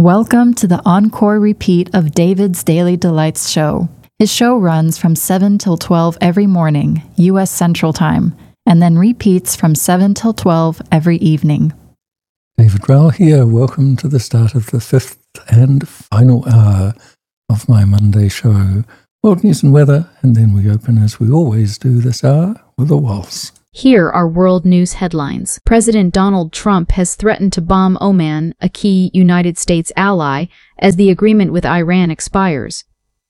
Welcome to the encore repeat of David's Daily Delights show. His show runs from 7 till 12 every morning, U.S. Central Time, and then repeats from 7 till 12 every evening. David Rowell here. Welcome to the start of the fifth and final hour of my Monday show, World News and Weather, and then we open, as we always do this hour, with a waltz. Here are world news headlines. President Donald Trump has threatened to bomb Oman, a key United States ally, as the agreement with Iran expires.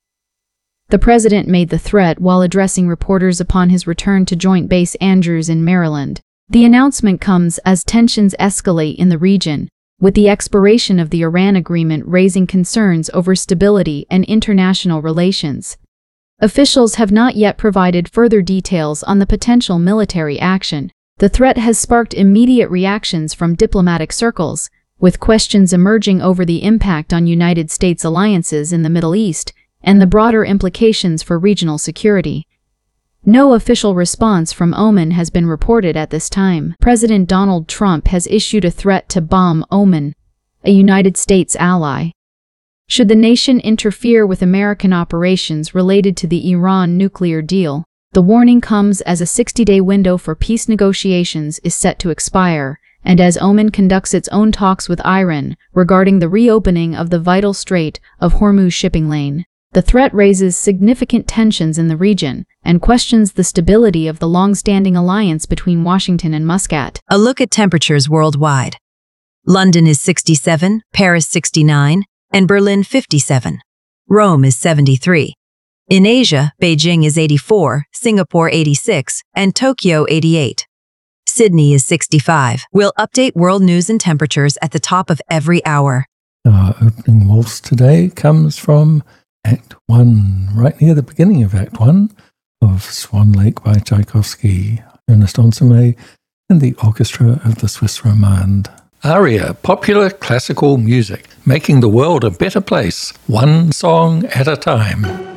The president made the threat while addressing reporters upon his return to Joint Base Andrews in Maryland. The announcement comes as tensions escalate in the region, with the expiration of the Iran agreement raising concerns over stability and international relations. Officials have not yet provided further details on the potential military action. The threat has sparked immediate reactions from diplomatic circles, with questions emerging over the impact on United States alliances in the Middle East and the broader implications for regional security. No official response from Oman has been reported at this time. President Donald Trump has issued a threat to bomb Oman, a United States ally, should the nation interfere with American operations related to the Iran nuclear deal. The warning comes as a 60-day window for peace negotiations is set to expire, and as Oman conducts its own talks with Iran regarding the reopening of the vital Strait of Hormuz shipping lane. The threat raises significant tensions in the region and questions the stability of the long-standing alliance between Washington and Muscat. A look at temperatures worldwide. London is 67, Paris 69, and Berlin 57. Rome is 73. In Asia, Beijing is 84, Singapore 86, and Tokyo 88. Sydney is 65. We'll update world news and temperatures at the top of every hour. Our opening waltz today comes from Act 1, right near the beginning of Act 1 of Swan Lake by Tchaikovsky, Ernest Ansermet, and the orchestra of the Swiss Romande. ARIA, popular classical music, making the world a better place, one song at a time.